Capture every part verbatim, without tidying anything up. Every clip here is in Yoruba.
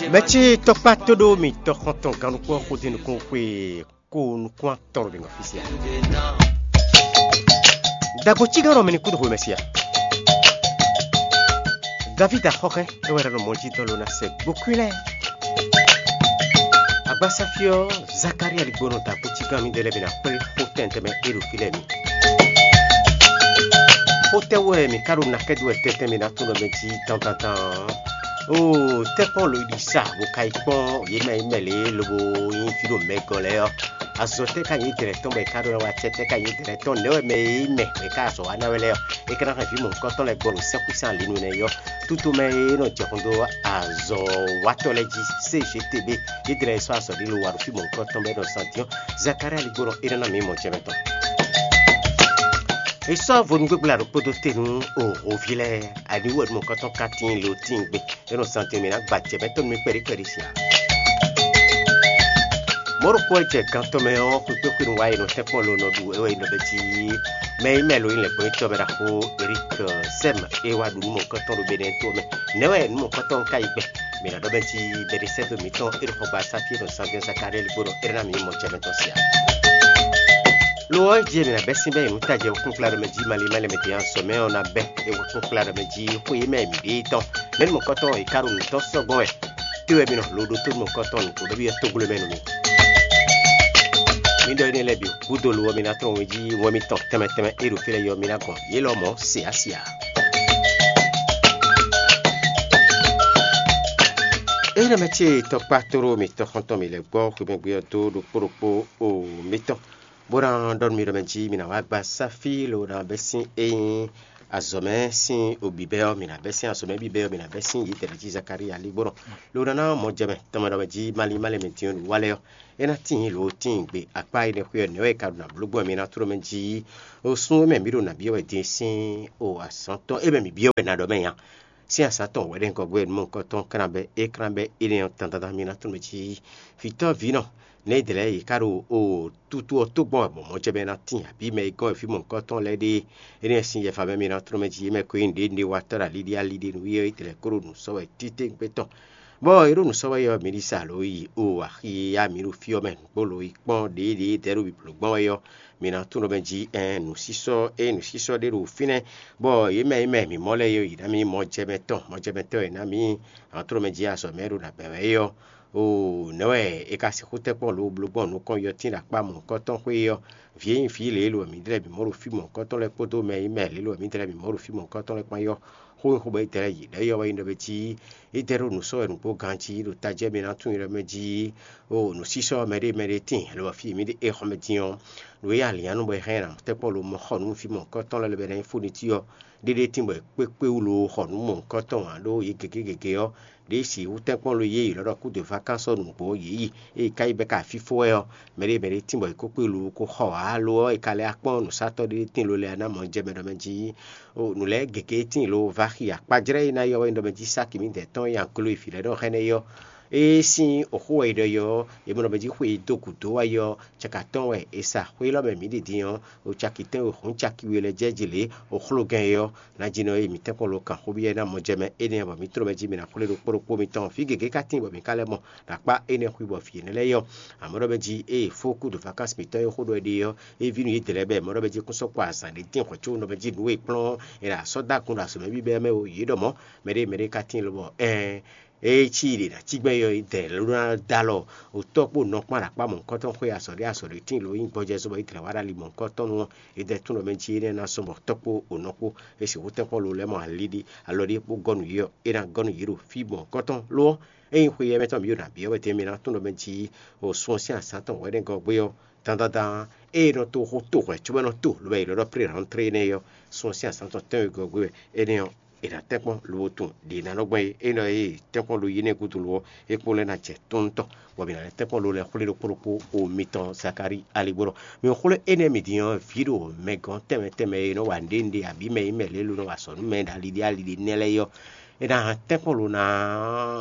Mechi topa todo mi to konton kanu kwa kote nou kon kwe ko nou kwa torbe ng officiel. Dago chigaro meni kudo mesia. David Ahoke e wera no monji tolo na se bokule. Abasafio Zakaria Ligono ta kuchiga mi dele bina kwel hotente me iru filemi. Hote we mi karu na kedwe tete mi na tuno mechi tantatan. Oh, te pon lo di sa wo kai pon ye me mele lo bo yin filo me gole o azote ka yin direction me kado wa tete ka yin direction ne me me me ka so ana wele o e kana ka fi mo ko to le goro se ku san linu ne yo tutu me no je kondo azo wato le ji C G T B ye direction so di lo wa fi mo ko to me no santion Zakaria Ligoro ira na mi mo je meto. Et ça, vous nous pouvez le podoter nous au village, à nous, mon coton catin, le ting, et nos sentiments, battre, mais tout me périque ici. Moro point, quand on met en coupe, nous voyons nos tempos, nos doux, et nos petits, mais il le point, tu verras, Eric, Sem, et Wadou, mon coton, le bénéto, mais ne, mon coton caïbe, mais la dobenti, des recettes de miton, et le combat, sa fille, nos sentiments, Zakaria Ligoro, et la mi, mon tchametosia. Lo je na besi be muta je ko claro me ji mali mali meti en sommet on a be e ko claro me ji ko yeme mi di to men mo koto e karu to so go e ti we bino lo do to mo koto ko do bi to gule menu mi mi do ne lebi ku do lo mi na tro me ji wo mi to teme teme e ru file yo mi na ko ye lo mo si asia e na meche to patoro mi to konto mi le go ko be bi to do poropo o mi to Boran don mi remenji mina wagba safi lo na besin e azome sin obibeo mina besin azome bibeo mina besin yiteleji Zakaria Ligoro lo na mo jeme tamara waji mali mali mention wale ena tin lo tin gbe apa ine ku ne we kaduna blogbo mi na turo menji o sun me mi ro na biyo de sin o asanto e be mi biyo na do men ya si asanto we den ko gbe mo ko ton kanabe ekran be ine tantata mi na turo menji fito vino ne dele yi karo o tutu o to bon mo je be na tin abi me go fi mo ko ton le de ene sin ye fa me mi na tro me ji me ko inde ndi watara lidi ali de nu ye tele koro nu so we tite beton bo iru nu so we yo mi sa lo yi o a hi ya mi ru fi o men bo lo yi pon de de deru bi plo gbon yo mi na tro me ji en nu siso e nu siso de ru fine bo ye me me mi mo le yo yi da mi mo je beton mo je beton e na mi an tro me ji aso me ru na be yo o noe e ka se hote pon lo blogbon no kon yo tin la pa mon koton ko yo vie fi le lo mi dre bi mo ro fi mon koton le poto me email le lo mi dre bi mo ro fi mon koton le pa yo ho ho be tere yi de yo wa ndo be ti e dero no so en po ganti lo taje mi na tun re me ji o no si so me re me re tin lo fi mi de e ho me ti on lo ya li anu be hera te pon lo mo ho no fi mon koton le be na info ni ti yo de de tin be pe pe lo ho no mon koton a lo yi gege gege yo de si u te pon lo ye lo ku de vacances no bo yi e kai be ka fifo yo mere mere tin bo ko pe lo ko ho a lo e kale apon no saturday tin lo le na mo je me do meji o no le gege tin lo va hi apajre na yo ndo meji saki mi de ton ya klo ifile do hene yo e si o ho e do yo e mo meji hu do ku do wa yo chakaton we e sa hu lo me mi de dion o chakiten o hun chaki we le jejile o khlo gan yo na jino e mi te ko lo kan ho bi na mo je me e ne ba mi tro meji mi na khlo do poro mi ton fi gege katin bo mi kale mo na pa ene hu bo fi ne le yo amoro beji e foku de vacances mi to e ho do de yo e vinu yitele be mo beji kun so kwa san de tin ko chu no beji nu e plon e la so da kun la so me bi be me o yi do mo mere mere katin lo bo eh e chiri na chigbe yo ide luna dalo o topo no para pa mon koton ko ya so ri aso ri tin lo yin boje so itele wara li mon koton no ide tun lo menchi ne na so mo topo onoko e si wote ko lo le mo alidi alori po gonu yo ina gonu yiru fi mon koton lo e hu ye meto mi na bi o te mi na tun lo menchi o so si asaton we den go gbe yo tandada e no to ho to e chuba no to lo be lo pre rentre ne yo so si asaton te go gbe e ne e da tekon lo tun di na no gbe e no e tekon lo yine kutulo e ko le na che tonto wo bi na tekon lo le khole lo poropo o miton Zakaria Ligoro mi khole enemy dion video me gon teme teme no wande ndi abi me me le lo no waso me da li dia li ne le yo e da tekon lo na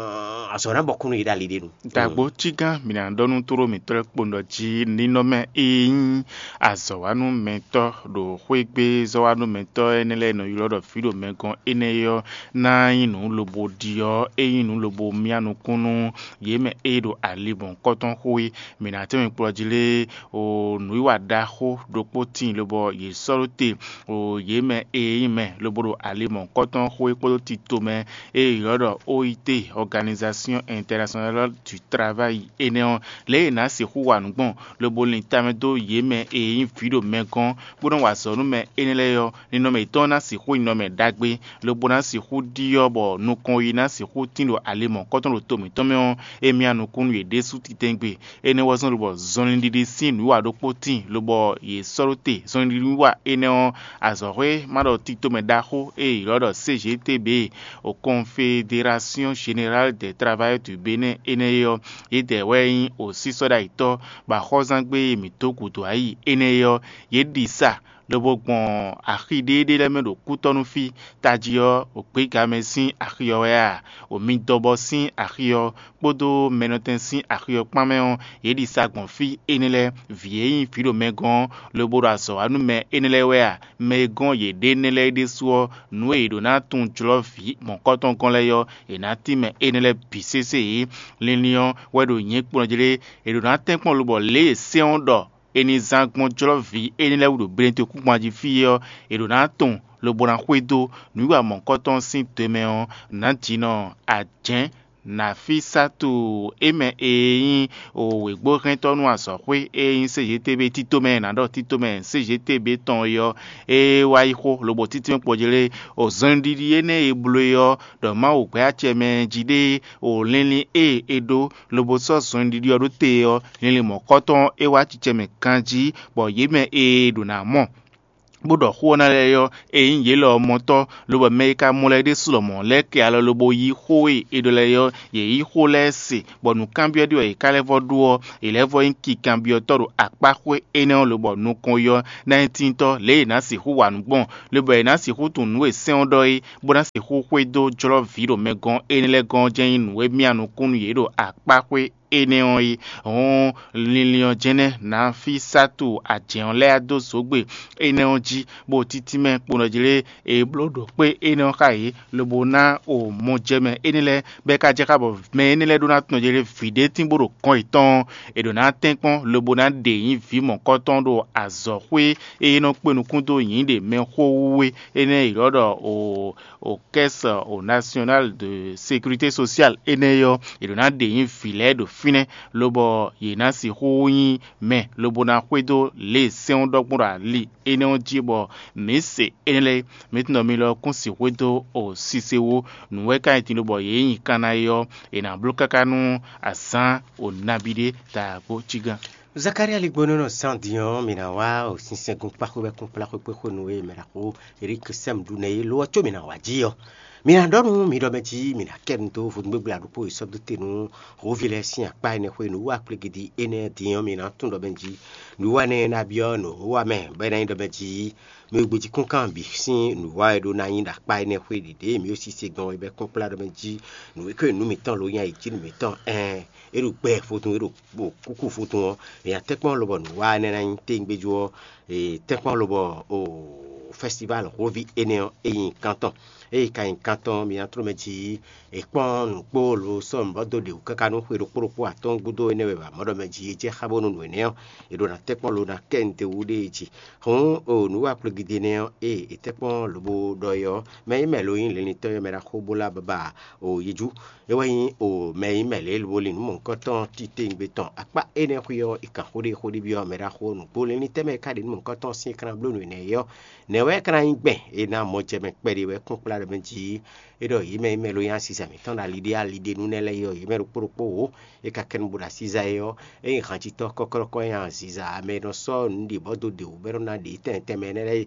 azona bokunu ida lidenu dagbo chiga mina donu toro mitre kpondo ji ninome eyin azowanu mento do hwegbe zowanu mento enele no yulo fido megon eneyo na inu lobo dio eyinu lobo mianu kunu yeme edo alibon koton hui mina temi projile o nuiwa daho do potin lobo ye sorote o yeme eyime lobo do alibon koton hui poloti tome e yodo O I T Organisation Internationale du Travail eneon le na se huwa nugbon lobo lintamedo yeme eyin fido megon bodon wa so nu me enele yo nino me ton na se hu ino me dagbe lobo na se hu dio bo nukon yi na se hu tin lo alemo koton lo to mi ton me on emi anukun ye desu titengbe ene wazon lobo zonin didi sin wa do potin lobo ye sorote zonin didi wa eneon azore mado tito me daho e lodo C G T B o Confédération Générale des Travailleurs du Bénin eneyo yede weyin osi soda ito ba hozangbe mi tokuto ayi eneyo yedisa lobo gbon akidede lemedo kutonu fi tajio opegamesin akio ya omi dobo sin akio podo menotensin akio pameon yedisa gbon fi enele vieyin filo megon lobo raso anu me enele wea megon yede nele desuo nu edo na tun jlo fi mon koton kon leyo enati me enele bisese lenion wedo yin ponjele edo na tenpon lobo le seon do eni zangbon jolovi eni lewudo brente kukwanji fiyo edo na ton lo bona hwedo nuwa mon koton sin temeon nantino ajen na fisatu eme eyin o wegbo rentonu asokwe eyin C G T B titome na do titome C G T B ton yo e wa iho lobo titime pojele o zandidi ene eblo yo do ma o gbe acheme jide o lenli e edo lobo so zandidi odo te yo lenli mo koton e wa chicheme kanji bo yeme e do na mo bodo huona leyo eyin yelo moto lobo meika molede sulomo leke ala lobo yi hoe edoleyo ye yi holesi bonu cambio dio e kalevo duo elevo inki cambio toro akpahwe ene lobo nu konyo nineteen to le na si huwa ngbon lobo na si hutun we seondoi bona si huhwedo jolo viro megon enele gon jen we mianu kunu yedo akpahwe eneon on lilion jene na fi satu ajeon le ado sogbe eneon ji bo titime ponojele e blodo pe eneon kai lobo na o mo jeme enele be ka je ka bo me enele do na tonjele fide timboro kon iton e do na tenpon lobo na de yin vi mon koton do azorwe eneon penu kundo yin de me howe ene irodo o o caisse au national de sécurité sociale eneyo e do na de yin filet do fine lobo yena si hoyin me lobo na hwedo le seon dogbura li ene on jibo mese enele metno mi lo kun si hwedo o sisewo nuwe ka itin lobo yin kana yo ena bloka kanu asan o nabide ta bo chiga Zakaria Ligbonono Sandion minawa o sinsengun pakwe kumpla kwe nuwe merako Eric Samdu ne lo cho minawa jio mina donu mi do meji mina kento fu mbebla rupo isobdu tenu rovile sin akpa ne hwe nu wa plegidi ene dion mina tun do benji nu wa ne na bio no wa me be na do meji mi gbeji kun kan bi sin nu wa edo na yin da akpa ne hwe dide mi o si se gan ibe kumpla do meji nu ke nu mi tan lo yan iji nu mi tan eh eru pe fotun eru kuku fotun e atekpon lobo nu wa ne na yin te ngbejo e tekpon lobo o festival rovi eneo eyin canton e kain canton mi antro meji e pon polo som bodo de kakanu hwero poropo aton gudo enewe ba modo meji je habonu no eneo e do na tekpon lo na kente udeji hon o nu wa plugide eneo e e tekpon lobo doyo me melo yin le ni to mera khobola baba o yeju e wayin o me mele lo le nu mon canton tite ngbeton apa ene huyo e ka hode hode bio mera ho nu pole ni teme ka de mon canton sin kran blo no eneo ne we kran ngbe e na mo je me pere we kun pla de benji e do yime melo yan sisa mi ton da lide a lide nu ne le yo yime ro poropo e ka ken bura sisa yo e ranchi to kokoro ko yan sisa me no so ndi bodo de u bero na de ten teme ne le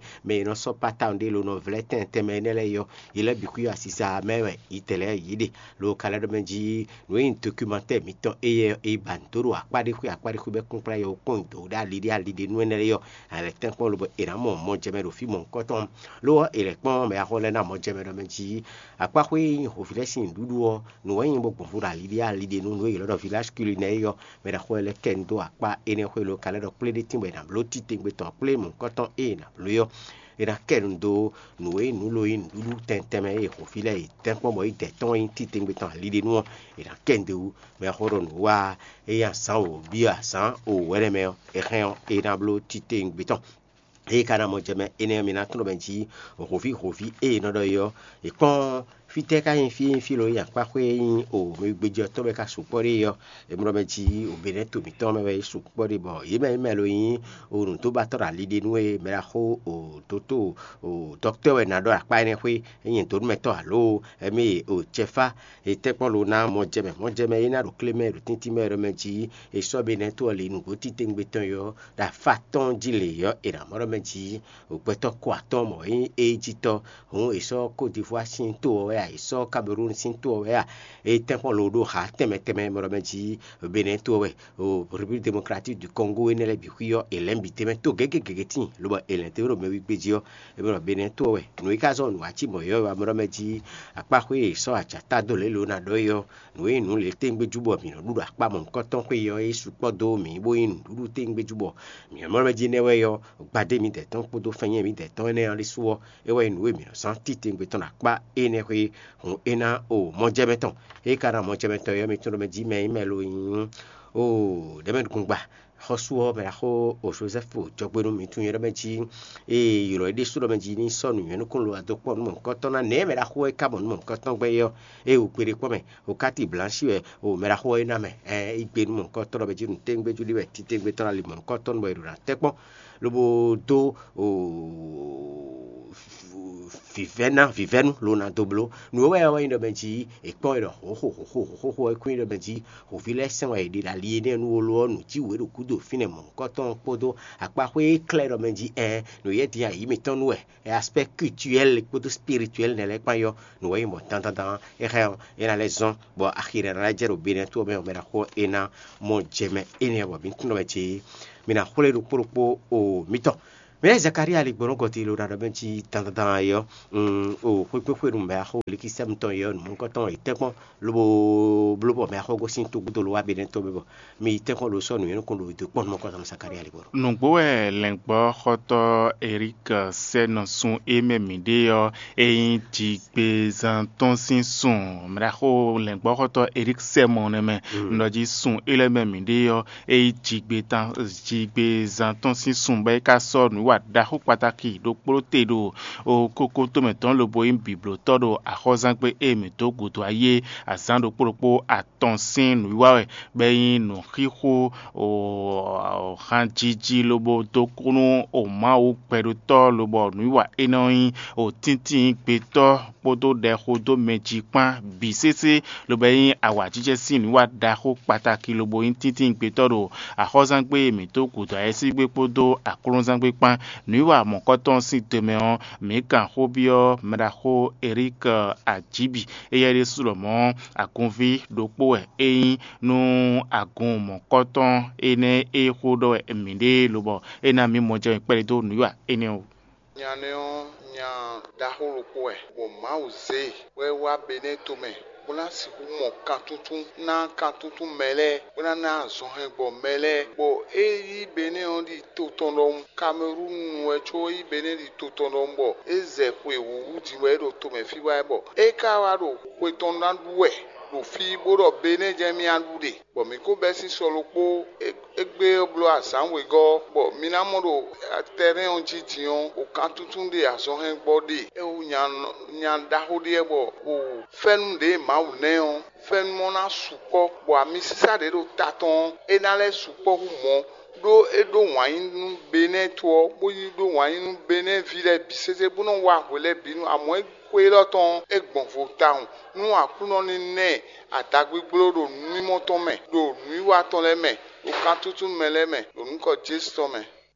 me no so pata onde lo no vle tente me nele yo ile biku asisa mewe itele yide lo kala do menji no in documenter mi to e e bantoro akpade ku akpade ku be kunpra yo kon do da lidi alidi no nele yo ale ten ko lo bo era mo mo jeme ro fi mo koton lo ele pon me akole na mo jeme do menji akpa ku yin ho filesin dudu o no yin bo kun fura lidi alidi no no ile do village culinaire yo me da ko ele kendo akpa ene ko lo kala do ple de timbe na bloti timbe to ple mo koton e na lo yo era kendo noe nulo in dulu tenteme e hofile e tempo mo ite ton in titingbe ton lide no era kendo me horo no wa e ya san o bia san o were me e hen e na blo titingbe ton e kana mo jeme ene mi na tno benji o hofi hofi e no do yo e kon fite ka yin fi fi lo ya pa kwe yin o me gbejo to be ka supori yo e mo benji o bene to mi to me we supori bo ye me me lo yin o run to ba to ra lide nu e me ra ho o toto o doctor we na do apa ni kwe yin to me to alo e mi o chefa e te pon lo na mo jeme mo jeme ina ro kleme ro tinti me ro menji e so bene to le nu go titingbe ton yo da faton jile yo e na mo menji o peto ko aton mo yin e jito on e so Côte d'Ivoire sin to e e so Cameroun sin to e e tempo lo do ha teme teme mo menji Benin to we o République démocratique du Congo en le bikuyo e l'embité me to gege gege tin lo ba e l'intero me wi bejo e mo Benin to we no i ka zo no achi mo yo mo menji apa ko e so acha ta do le lo na do yo no e nu le tengbe jubo mi no du apa mo nkan ton ko yo e su podo mi bo yin du tengbe jubo mi mo menji ne we yo gbade mi de ton podo fenye mi de ton ne an li suo e we nu e mi no san titengbe ton akpa e ne ko on ena o mo jeme ton e kara mo jeme ton yo mi ton menji me melo yin o de men kungba hosuo me ho o Joseph jogbenu mi tun yere menji e yoro de su do menji ni sonu yenu kun lo adopon mo nkan na ne me ra ho e carbon mo nkan ton gbe yo e o pere po me o kati blanchi e o me ra ho e na me e igbe mo nkan ton be ji nu tengbe ju libe titengbe ton ali mo nkan ton bo irura tepon lobo do o vivena vivenu lona doblo no we we ndo benji e po ro ho ho ho ho ho e kwin ndo benji o vile sen we di la liene nu lo nu ji we ro kudo fine mo koton podo apa we clair benji e no ye dia yi mi ton we e aspect culturel podo spirituel ne le pa yo no we mo tan tan tan e re e na leson bo akhire na jero bine to me me ra ko ena mo jeme ene bo bin tuno benji mina khole ru poropo o mito me Zakaria ali bono goti lo da benchi tan tan yo um o ko ko ru mba ho li kisam ton yo mo ko ton ite ko lo bo lo bo me ho go sin to gudo lo wa be den to be bo mi ite ko lo so nu yo ko lo de pon mo ko tam Zakaria ali boro no bo e lengbo khoto Eric sen sun e me mi de yo e ti pe zan ton sin sun mra ho lengbo khoto Eric sen mo ne me ndo ji sun ele me mi de yo e ti gbe tan ti gbe zan ton sin sun ba ka so nu da ho pataki do prote do o koko to meton lo boyin biblo todo a khozan pe e me to gudo aye asan do poropo atonsin nu wa be yin no khiho o khanjiji lo bo to kunu o ma o peru to lo bo nu wa enoyin o tintin pe to podo de khodo meji pan bisese lo be yin awa jije sin nu wa da ho pataki lo boyin tintin pe to do a khozan pe me to gudo aye si gbe podo akurunzan pe pan nuwa mon koton si temeon me kan hobio mraho Eric Ajibi e yere Solomon akonvi dopo e eyin nu agun mon koton ene e hodo e minde lobo ena mi moje pere do nuwa ene o nyaneo nya dahoro ko e wo mauze we wa beneto me bona si mo kan tuntun na kan tuntun mele bona na so he bo mele bo e bene on di totonom Cameroon we cho i bene di totonom bo eze kwe wu di we do to me fi wa bo e ka wa do kwe ton dan duwe do fi bo do bene jemi andude bo mi ko be si solo po egbe oblo asan we go bo mi na mo do terrain on jijion o kan tuntun de aso he bo de e o nyan nyan da ho de bo o fenu de ma o neon fen mo na supo bo ami sisa de do taton e na le supo hu mo do e do wan nu bene to bo yi do wan nu bene vile bisese bu no wa hole binu amo kwe loton e gbon fo taun nu akuno ni ne atagbigboro do ni moto me do ni wa ton le me o kan tutun mele me do nko jesto me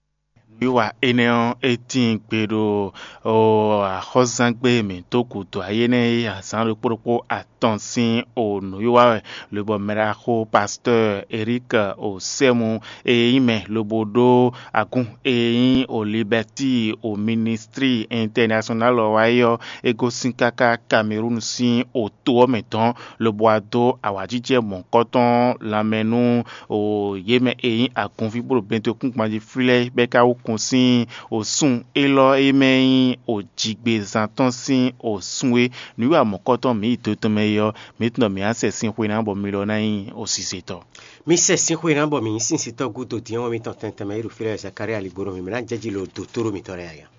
Wiwa eneon etin pero o ahozangbe mi tokuto ayene asan reporopo atonsin o noywa lobo meraho pasteur Eric o semu eime lobodo agun ein o liberty o ministry international wayo egosinkaka Cameroun sin o to meton lobo ado awajije monkoton lamenu o yeme ein agun fibro bento kunmaji frile beka konsin o sun elo emeyin o jigbe zanton sin o sunwe niwa mokoton mi toto meyo mitno mi asesin hwe na bo milona yin o siseto mi sesin hwe na bo mi sin sito gudo dion mi tonten temeru file Zakaria liboro mi na jeji lo dotoro mi tore aya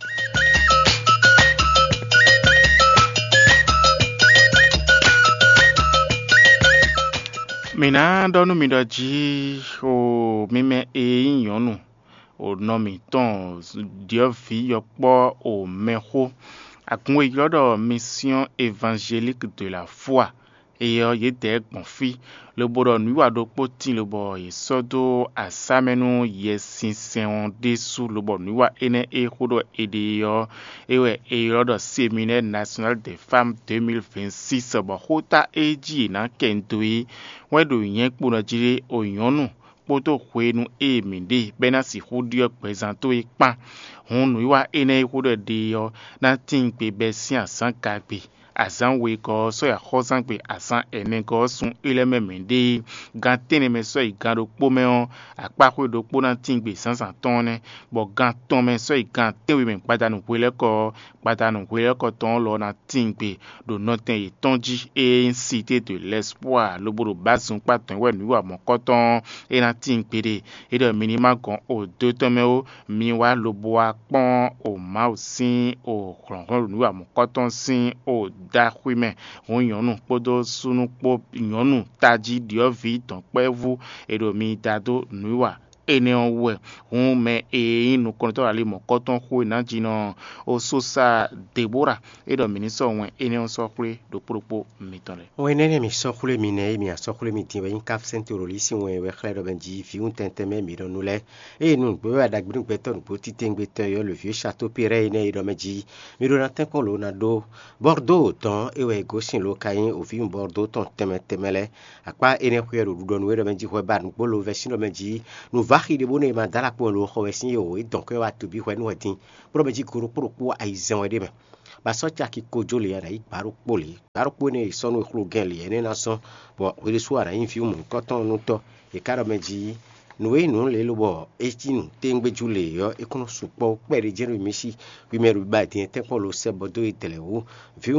mina donu mi doji o mime e yonu o nomi ton Dieu fi yokpo o meho akunwe yodo mission évangélique de la foi et yo yete gbonfi le bodo nuwa do poti le bo yesodo asamenu yesinsen desu le bo nuwa ene e hodo ede yo ewe e yodo séminaire national des femmes deux mille vingt-six bo hota eji na kentui wedo yen kpona jire oyonu poto kwenu e minde bena si hudio prezanto e pan hunu wa ene hudo de yo na tin pe besi asan kakpe azan we ko so ya hosan pe asan ene ko sun ileme minde gantene me so igando pome on apa ko do po na tin pe sansan tonne bo ganton me so igante we men padanu kwele ko padanu kwele ko ton lo na tin pe do noten e tonji e cité de l'espoir lo boro basun paton we nuwa mon coton e na tin pede e de minima gon o deux tome o mi wa lo boa pon o ma o sin o ronron nuwa mon coton sin o da huime on yonu podo sunu po yonu taji dio vi ton pevu e do mi dado nuwa ene onwe on me e inu konto ali mo koton hu na jino o sosa Deborah e do ministre on ene on sokle do propo mitore o ene mi sokle mi ne mi sokle mi tin ben kaf sentoroli si on we khledo benji fi un tenteme mi do nule e nu bo ada gbin beton bo titengbe to yo le vieux château pire ne do meji mi do na ten kon lo na do Bordeaux ton e we gosin lo kayin o fi un Bordeaux ton teme temele akpa ene khwedo do no we do benji ho ba nu lo vesino benji nu vahi de bone ma dala po lo ho wesin yo e donc wa to bi hwen wetin pro benji kuru pro po aizan we de me ba so cha ki kojo le ara i baro poli baro po ne sonu khlu gen le ene na so bo we so ara in fi mu koton nu to e karo meji nu we nu le lo bo e ti nu tengbe jule yo e kono supo pere jeru mi si wi meru ba ti te ko lo se bodo e tele wo fi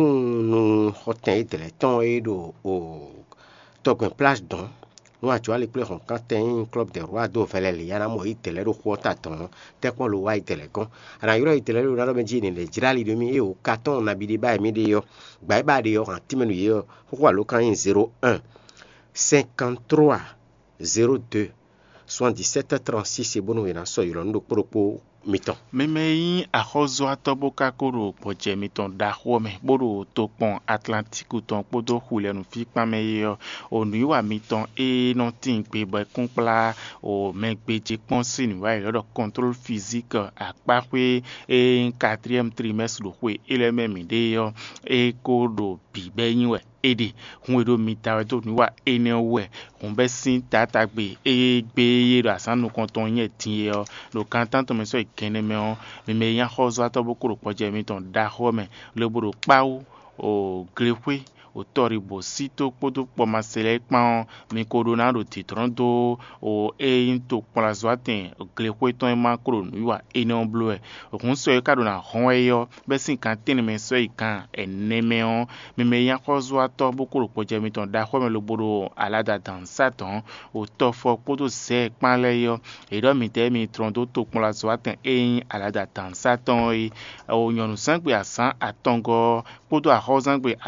un hotel e tele ton e do o to ko place don nous actuellement les players quand un club de roi do fele le yana mo itele ro kwota ton te ko lo wa itele kon ana yoro itele ro na meji ni le jirali de mi e o carton na bi de ba mi de yo gba ba de yo kan timenu yo ko lo kan zéro un cinquante-trois zéro deux soixante-dix-sept trente-six e bonu na so yoro ndo propo miton memeyin ahozo atoboka koro poje miton da home boro topon Atlantique ton podo hulenu fi pameyo onuwa miton e non tin pe bo kunpla o megbeje ponsi ni wa lo contrôle physique apapwe e quatrième trimestre do hwe ele memide yo e kodo bibeyin we ede hun edo mita to niwa ene we hun be sin tata gbe e gbe ye ra sanu kon ton yen tin yo lo kan tan to me so ikene me on me me yan hozo atobokoro poje mi ton da home le boro pawo o grefwe o toribo sito podo po masele pan mi corona do titron do o e into plazo aten o grefwe ton ma kro niwa ene on bleu o kun so e kado na hon e yo be sin kan tin me so ikan eneme on me me yan hozo atobokoro poje mi ton da home le boro alada dan satan o tofo podo se pan le yo e do mi te mi tron do to plazo aten e alada dan satan e o nyonu sangbe asan atongo podo a hozangbe